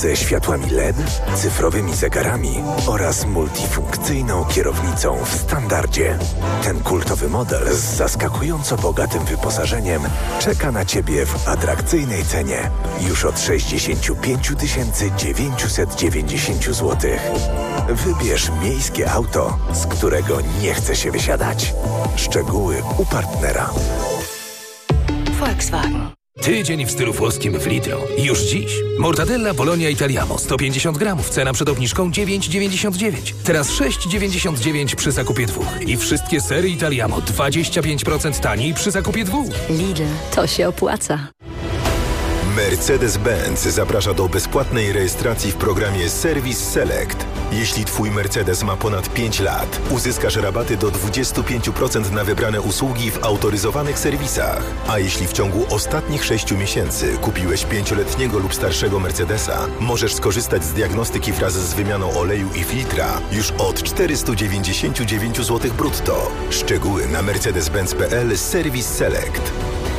Ze światłami LED, cyfrowymi zegarami oraz multifunkcyjną kierownicą w standardzie. Ten kultowy model z zaskakująco bogatym wyposażeniem czeka na Ciebie w atrakcyjnej cenie już od 65 990 zł. Wybierz miejskie auto, z którego nie chce się wysiadać. Szczegóły u partnera. Volkswagen. Tydzień w stylu włoskim w Lidlu. Już dziś. Mortadella Bologna Italiamo 150 gramów. Cena przed obniżką 9,99. Teraz 6,99 przy zakupie 2. I wszystkie sery Italiamo 25% taniej przy zakupie 2. Lidl, to się opłaca. Mercedes-Benz zaprasza do bezpłatnej rejestracji w programie Service Select. Jeśli Twój Mercedes ma ponad 5 lat, uzyskasz rabaty do 25% na wybrane usługi w autoryzowanych serwisach. A jeśli w ciągu ostatnich 6 miesięcy kupiłeś 5-letniego lub starszego Mercedesa, możesz skorzystać z diagnostyki wraz z wymianą oleju i filtra już od 499 zł brutto. Szczegóły na mercedes-benz.pl Service Select.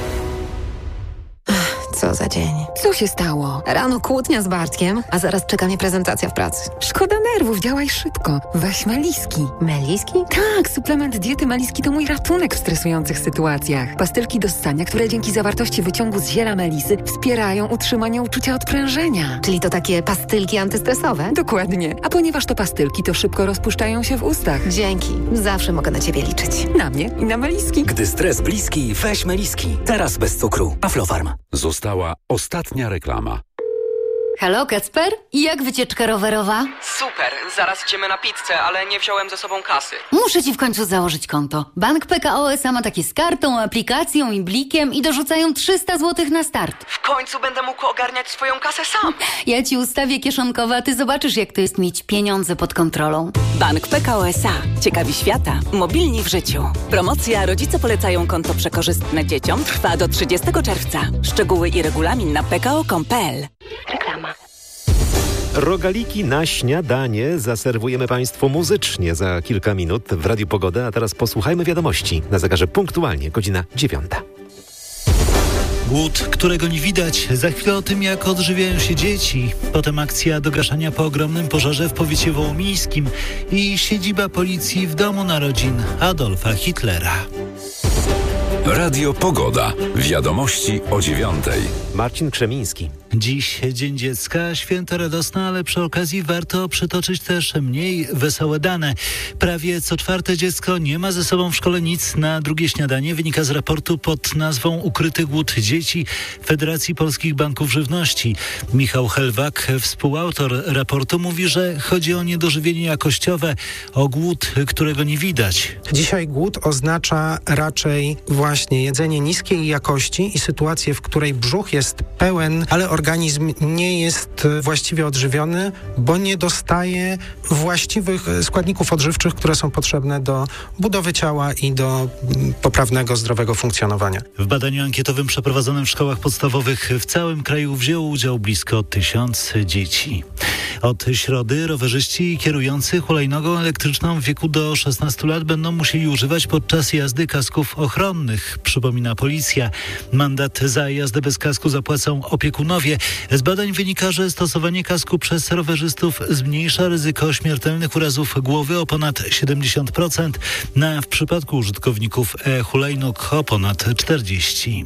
Co za dzień. Co się stało? Rano kłótnia z Bartkiem, a zaraz czeka mnie prezentacja w pracy. Szkoda nerwów, działaj szybko. Weź Meliski. Meliski? Tak, suplement diety Meliski to mój ratunek w stresujących sytuacjach. Pastylki do ssania, które dzięki zawartości wyciągu z ziela melisy wspierają utrzymanie uczucia odprężenia. Czyli to takie pastylki antystresowe? Dokładnie. A ponieważ to pastylki, to szybko rozpuszczają się w ustach. Dzięki. Zawsze mogę na Ciebie liczyć. Na mnie i na Meliski. Gdy stres bliski, weź Meliski. Teraz bez cukru. Aflofarm. Została ostatnia reklama. Halo, Kacper? Jak wycieczka rowerowa? Super, zaraz idziemy na pizzę, ale nie wziąłem ze sobą kasy. Muszę ci w końcu założyć konto. Bank PKO SA ma takie z kartą, aplikacją i blikiem i dorzucają 300 zł na start. W końcu będę mógł ogarniać swoją kasę sam. Ja ci ustawię kieszonkowe, a ty zobaczysz, jak to jest mieć pieniądze pod kontrolą. Bank PKO SA. Ciekawi świata. Mobilni w życiu. Promocja Rodzice polecają konto przekorzystne dzieciom trwa do 30 czerwca. Szczegóły i regulamin na pko.com.pl. Reklama. Rogaliki na śniadanie zaserwujemy Państwu muzycznie za kilka minut w Radiu Pogoda, a teraz posłuchajmy wiadomości. Na zegarze punktualnie godzina 9. Głód, którego nie widać. Za chwilę o tym, jak odżywiają się dzieci. Potem akcja do gaszenia po ogromnym pożarze w powiecie wołomińskim i siedziba policji w domu narodzin Adolfa Hitlera. Radio Pogoda. Wiadomości o 9. Marcin Krzemiński. Dziś Dzień Dziecka, święto radosne, ale przy okazji warto przytoczyć też mniej wesołe dane. Prawie co czwarte dziecko nie ma ze sobą w szkole nic na drugie śniadanie. Wynika z raportu pod nazwą Ukryty głód dzieci Federacji Polskich Banków Żywności. Michał Helwak, współautor raportu, mówi, że chodzi o niedożywienie jakościowe, o głód, którego nie widać. Dzisiaj głód oznacza raczej właśnie jedzenie niskiej jakości i sytuację, w której brzuch jest pełen, ale organizm nie jest właściwie odżywiony, bo nie dostaje właściwych składników odżywczych, które są potrzebne do budowy ciała i do poprawnego, zdrowego funkcjonowania. W badaniu ankietowym przeprowadzonym w szkołach podstawowych w całym kraju wzięło udział blisko 1000 dzieci. Od środy rowerzyści kierujący hulajnogą elektryczną w wieku do 16 lat będą musieli używać podczas jazdy kasków ochronnych, przypomina policja. Mandat za jazdę bez kasku zapłacą opiekunowie. Z badań wynika, że stosowanie kasku przez rowerzystów zmniejsza ryzyko śmiertelnych urazów głowy o ponad 70%, w przypadku użytkowników hulajnóg o ponad 40%.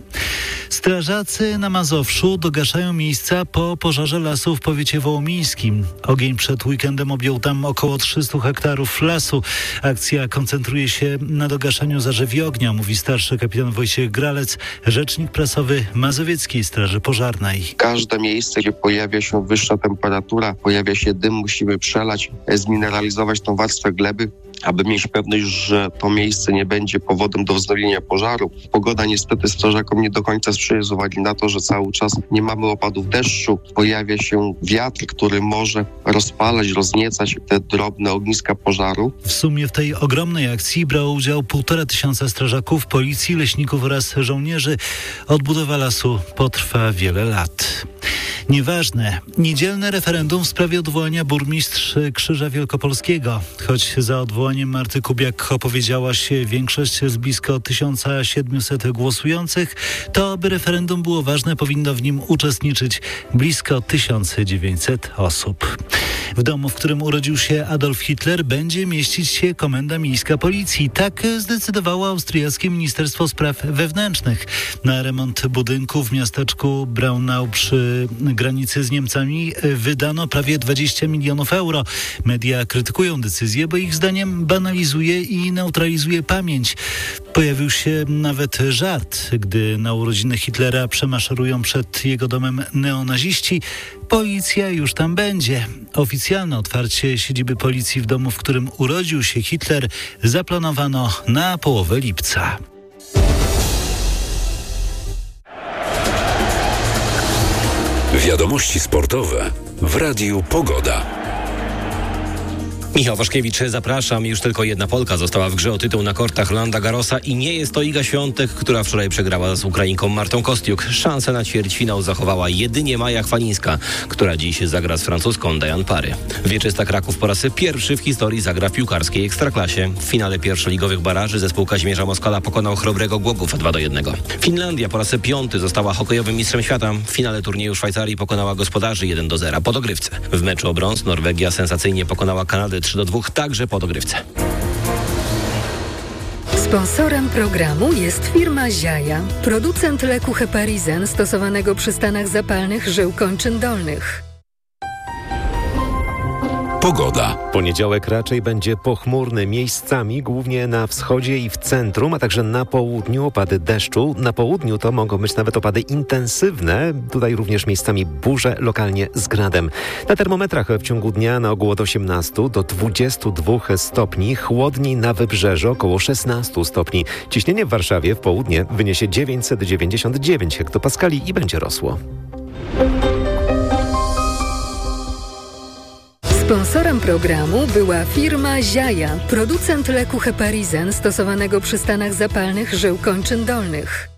Strażacy na Mazowszu dogaszają miejsca po pożarze lasu w powiecie wołomińskim. Ogień przed weekendem objął tam około 300 hektarów lasu. Akcja koncentruje się na dogaszaniu zarzewi ognia, mówi starszy kapitan Wojciech Gralec, rzecznik prasowy Mazowieckiej Straży Pożarnej. Każde miejsce, gdzie pojawia się wyższa temperatura, pojawia się dym, musimy przelać, zmineralizować tą warstwę gleby, aby mieć pewność, że to miejsce nie będzie powodem do wznowienia pożaru. Pogoda niestety strażakom nie do końca sprzyja z uwagi na to, że cały czas nie mamy opadów deszczu. Pojawia się wiatr, który może rozpalać, rozniecać te drobne ogniska pożaru. W sumie w tej ogromnej akcji brało udział 1500 strażaków, policji, leśników oraz żołnierzy. Odbudowa lasu potrwa wiele lat. Nieważne. Niedzielne referendum w sprawie odwołania burmistrz Krzyża Wielkopolskiego. Choć za odwołanie odwołaniem Marty Kubiak opowiedziała się większość z blisko 1700 głosujących. To, aby referendum było ważne, powinno w nim uczestniczyć blisko 1900 osób. W domu, w którym urodził się Adolf Hitler, będzie mieścić się Komenda Miejska Policji. Tak zdecydowało austriackie Ministerstwo Spraw Wewnętrznych. Na remont budynku w miasteczku Braunau przy granicy z Niemcami wydano prawie 20 milionów euro. Media krytykują decyzję, bo ich zdaniem banalizuje i neutralizuje pamięć. Pojawił się nawet żart, gdy na urodziny Hitlera przemaszerują przed jego domem neonaziści. Policja już tam będzie. Oficjalne otwarcie siedziby policji w domu, w którym urodził się Hitler, zaplanowano na połowę lipca. Wiadomości sportowe w Radiu Pogoda. Michał Waszkiewicz, zapraszam. Już tylko jedna Polka została w grze o tytuł na kortach Rolanda Garrosa i nie jest to Iga Świątek, która wczoraj przegrała z Ukrainką Martą Kostiuk. Szansę na ćwierćfinał zachowała jedynie Maja Chwalińska, która dziś zagra z francuską Diane Parry. Wieczysta Kraków po raz pierwszy w historii zagra w piłkarskiej Ekstraklasie. W finale pierwszoligowych baraży zespół Kazimierza Moskala pokonał Chrobrego Głogów 2-1. Finlandia po raz piąty została hokejowym mistrzem świata. W finale turnieju Szwajcarii pokonała gospodarzy 1-0 po dogrywce. W meczu o brąz Norwegia sensacyjnie pokonała Kanadę 3-2, także po dogrywce. Sponsorem programu jest firma Ziaja, producent leku Heparizen stosowanego przy stanach zapalnych żył kończyn dolnych. Pogoda. Poniedziałek raczej będzie pochmurny miejscami, głównie na wschodzie i w centrum, a także na południu opady deszczu. Na południu to mogą być nawet opady intensywne, tutaj również miejscami burze, lokalnie z gradem. Na termometrach w ciągu dnia na ogół od 18 do 22 stopni, chłodniej na wybrzeżu około 16 stopni. Ciśnienie w Warszawie w południe wyniesie 999 hektopaskali i będzie rosło. Sponsorem programu była firma Ziaja, producent leku Heparizen stosowanego przy stanach zapalnych żył kończyn dolnych.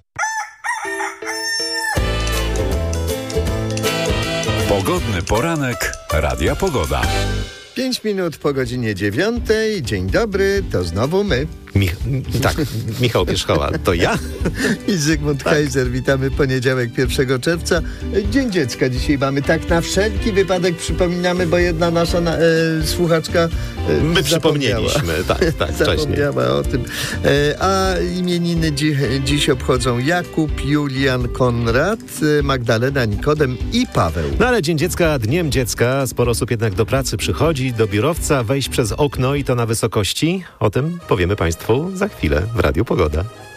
Pogodny poranek Radia Pogoda. 5 minut po godzinie 9. Dzień dobry, to znowu my. Michał Pierzchoła, to ja? I Zygmunt Kaiser. Witamy poniedziałek 1 czerwca. Dzień Dziecka dzisiaj mamy. Tak na wszelki wypadek przypominamy, bo jedna nasza słuchaczka my przypomnieliśmy. Tak, zapomniała o tym. A imieniny dziś obchodzą Jakub, Julian, Konrad, Magdalena, Nikodem i Paweł. No ale Dzień Dziecka, Dniem Dziecka. Sporo osób jednak do pracy przychodzi, do biurowca, wejść przez okno i to na wysokości. O tym powiemy Państwu za chwilę w Radiu Pogoda.